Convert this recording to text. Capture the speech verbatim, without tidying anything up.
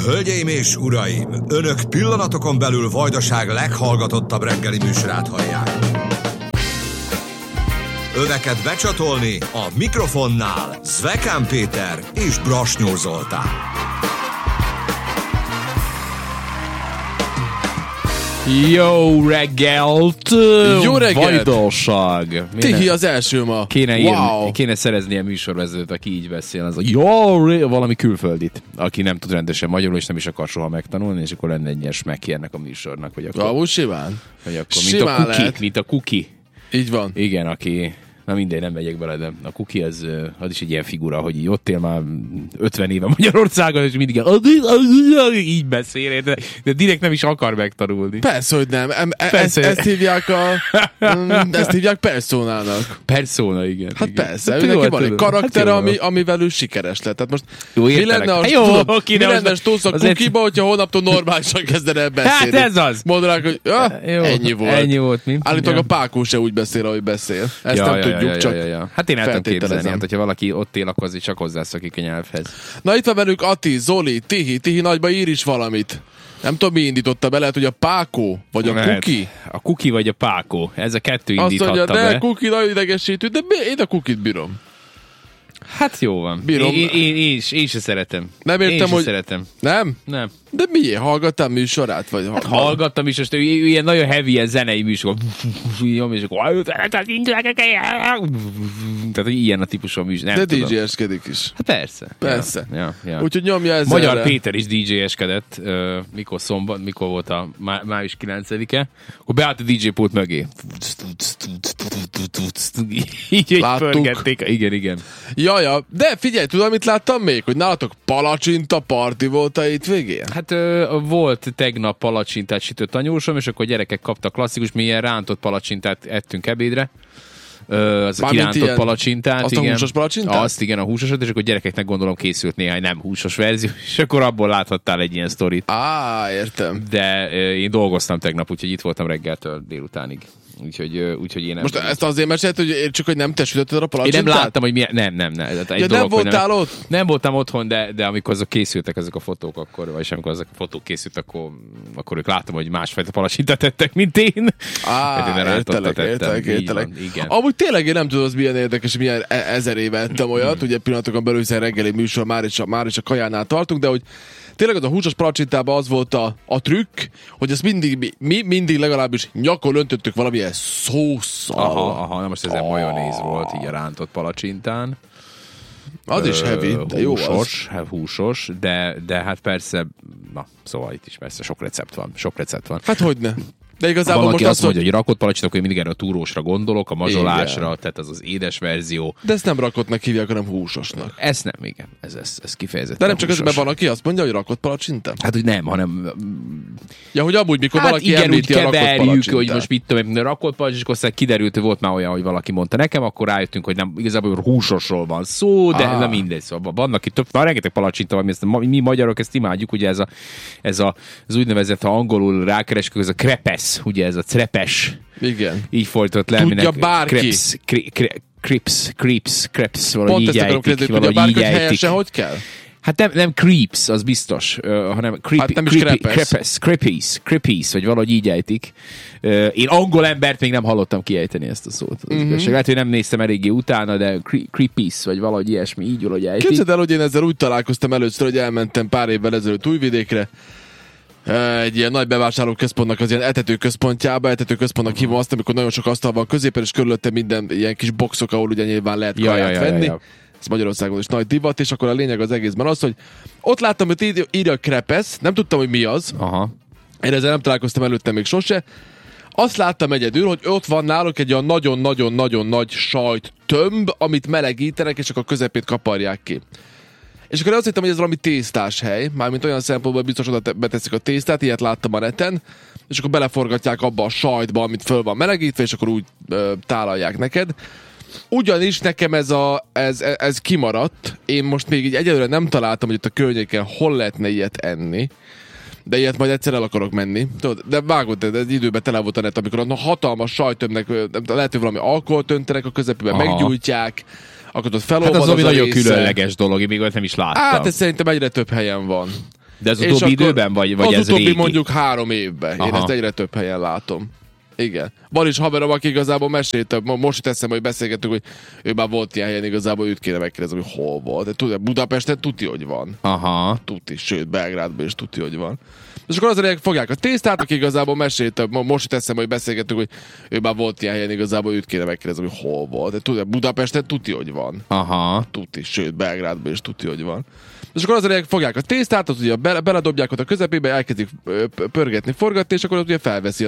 Hölgyeim és uraim, önök pillanatokon belül Vajdaság leghallgatottabb reggeli műsorát hallják. Öveket becsatolni a mikrofonnál Zvekán Péter és Brasnyó Zoltán. Jó reggelt! Jó reggelt! Vajdaság! Tihi az első ma. Kéne, wow. ilyen, kéne szerezni a műsorvezetőt, aki így beszél. Az a jó, valami külföldit, aki nem tud rendesen magyarul, és nem is akar soha megtanulni, és akkor lenne egy ilyen smekjernek a műsornak. Vagy akkor, Amúgy simán. Vagy akkor Simán mint a Kuki, lehet. mint a Kuki. Így van. Igen, aki... Na mindegy, nem megyek bele, de a Kuki az, az is egy ilyen figura, hogy így ott él már ötven éve Magyarországon, és mindig így beszél, de, de direkt nem is akar megtanulni. Persze, hogy nem. E- e- Persze. Ezt, ezt hívják a... Ezt hívják personának. Persona, igen. Hát igen. persze, Hát ő jó, neki van egy tudom. karaktere, Hát jó. ami, amivel ő sikeres lett. Tehát most Jó, mi értelek. lenne a, Hát jó, tudod, oké, mi de lenne a most- stósz a azért- Kukiba, hogyha holnaptól normálisan kezdene el beszélni? Hát ez az. Mondanák, hogy ja, Jó, ennyi volt. ennyi volt, mi? Állítólag Ja. a Pákó se úgy beszél, ahogy beszél. Ezt Ja, nem ja, tudjuk, ja, csak... ja, ja, ja. Hát én el tudom képzelni, feltételezem. hát, hogyha valaki ott él, akkor azért csak hozzászokik a nyelvhez. Na itt van velük Ati, Zoli, Tihi, Tihi nagyba ír is valamit. Nem tudom, mi indította be, lehet, hogy a Pákó, vagy a Lehet. Kuki. A Kuki vagy a Pákó. Ez a kettő Azt indíthatta mondja, be. de Kuki nagyon idegesítő, de mi- én a Kukit bírom. Hát jó van. Bírom. Én, én, én, is, én se szeretem. Nem értem, én se hogy- szeretem. Nem? Nem. De miért? Hallgattál műsorát? Vagy Hát hallgattam is, most ő, ő ilyen nagyon heavy, ilyen zenei műsor. Nyom, és akkor... Tehát, hogy ilyen a típusú műsor. Nem De tudom. dé dzsé-eskedik is. Hát persze. Persze. Ja, ja, ja. Úgyhogy nyomja ezzel. Magyar Péter is dé dzsé-eskedett, uh, mikor szombat, mikor volt a má- május kilencedike, akkor beállt a dé dzsé pult mögé. Így egy Láttuk. pörgették. Igen, igen. Jaja, de figyelj, tudod, mit láttam még? Hogy nálatok palacsinta parti volt a itt végén? Hát ö, volt tegnap palacsintát sütött anyósom, és akkor gyerekek kaptak klasszikus, mi ilyen rántott palacsintát ettünk ebédre. Ö, az a Mármint kirántott ilyen- palacsintát. azt a igen. húsos palacsintát? Azt, igen, a húsosat, és akkor gyerekeknek gondolom készült néhány nem húsos verzió, és akkor abból láthattál egy ilyen sztorit. Á, értem. De ö, én dolgoztam tegnap, úgyhogy itt voltam reggeltől délutánig. Úgyhogy, ö, úgyhogy én nem... Most ezt azért mesélt, hogy értsük, hogy nem te sütötted a Én palacsintát? nem láttam, hogy milyen... Nem, nem, nem. Egy Ja, dolog, nem hogy voltál ott? Nem voltam otthon, de, de amikor azok készültek, ezek a fotók, akkor, vagy amikor ezek a fotók készültek, akkor, akkor ők láttam, hogy másfajta palacsintát tettek, mint én. Hát én Á, rántottat értelek, tettem. értelek, Így értelek. van, igen. Amúgy tényleg én nem tudom, az milyen érdekes, milyen e- ezer éve ettem olyat, ugye pillanatokon belül, hiszen reggeli műsor, már is, a, már is a kajánál tartunk, de hogy tényleg az a húsos palacsintában az volt a, a trükk, hogy ezt mindig, mi, mi mindig legalábbis nyakon öntöttük valamilyen szószal. Aha, aha, na most ez egy Ah. majonéz volt, így a rántott palacsintán. Az is Ö, heavy, de jó az. húsos, hát húsos, de, de hát persze, na, szóval itt is persze sok recept van, sok recept van. Hát hogyne. De igazából Valaki most azt mondja, hogy rakott palacsint, akkor én mindig erre a túrósra gondolok, a mazsolásra, Igen. tehát az az édes verzió. De ezt nem rakottnak hívják, hanem húsosnak. Ez nem, igen, ez, ez, ez kifejezetten De nem csak húsos. ezben van, aki azt mondja, hogy rakott palacsinta? Hát, hogy nem, hanem... Ja, hogy amúgy, mikor Hát valaki igen, úgy említi a rakott keverjük, palacsintát. hogy most mit tudom, én, rakott palacsint, és akkor aztán kiderült, hogy volt már olyan, hogy valaki mondta nekem, akkor rájöttünk, hogy nem, igazából húsosról van szó, de Ah. nem mindegy. Szóval vannak itt több, már rengeteg palacsinta van, mi, ezt, mi magyarok ezt imádjuk, ugye ez, a, ez a, az úgynevezett, ha angolul rákereskük, ez a krepesz, ugye ez a crepes, Igen. így folytott le. Tudja aminek bárki. Krebs, kre, kre, Crips, Crips, Creps, valahogy Pont így ezt akarom ejtik, kérdezni, hogy a valahogy bárki, így hogy ejtik. helyesen hogy kell? Hát nem, nem creeps, az biztos, uh, hanem creepy, Hát nem is creepy, crepes. crepes, creepies, creepies, vagy valahogy így ejtik. Uh, én angol embert még nem hallottam kiejteni ezt a szót. Mm-hmm. Lehet, hogy nem néztem eléggé utána, de cre- creepies, vagy valahogy ilyesmi, így valahogy ejtik. Képzeld el, hogy én ezzel úgy találkoztam először, hogy elmentem pár évvel ezelőtt Újvidékre, egy ilyen nagy bevásárlóközpontnak az ilyen etetőközpontjába, etetőközpontnak hívom azt, amikor nagyon sok asztal van középen, és körülötte minden ilyen kis boxok, ahol ugye nyilván lehet Ja, kaját ja, ja, ja, venni. ja. Ez Magyarországon is nagy divat, és akkor a lényeg az egészben az, hogy ott láttam, hogy ír- írja krepesz, nem tudtam, hogy mi az. Aha. Én ezzel nem találkoztam előtte még sose. Azt láttam egyedül, hogy ott van náluk egy olyan nagyon-nagyon-nagyon nagy sajt tömb, amit melegítenek, és akkor a közepét kaparják ki. És akkor azt hittem, hogy ez valami tésztás hely, mármint olyan szempontból biztos oda te- beteszik a tésztát, ilyet láttam a neten, és akkor beleforgatják abba a sajtba, amit föl van melegítve, és akkor úgy ö, tálalják neked. Ugyanis nekem ez, a, ez, ez kimaradt, én most még így egyelőre nem találtam, hogy itt a környéken hol lehetne ilyet enni, de ilyet majd egyszer el akarok menni. Tudod, de vágod, de egy időben tele volt a net, amikor a hatalmas sajtömnek, lehet, hogy valami alkoholt öntenek a közepében, Aha. meggyújtják, akkor ott Hát felolvad az, ami az a nagyon része. különleges dolog, én még olyat nem is láttam. Hát ez szerintem egyre több helyen van. De az utóbbi időben, vagy, vagy az ez utóbbi régi? mondjuk három évben. Aha. Én ezt egyre több helyen látom. Igen. Van is haverom, aki igazából mesélte, most jut eszembe, hogy beszélgettünk, hogy ő már volt ilyen helyen, igazából őt kéne megkérdezni, hogy hol volt. De tudod, Budapesten tuti, hogy van. Aha. Tuti, sőt, Belgrádban is tuti, hogy van. És akkor azért fogják a tésztát, aki igazából mesélte, most jut eszembe, hogy beszélgettünk, hogy ő már volt ilyen helyen, igazából őt kéne megkérdezni, hogy hol volt. De tudod, Budapesten tuti, hogy van. Aha. Tuti, sőt, Belgrádban is tuti, hogy van. És akkor azért fogják a tésztát, az ugye beledobják ott a közepébe, elkezdik pörgetni, forgatni, és akkor ott ugye felveszi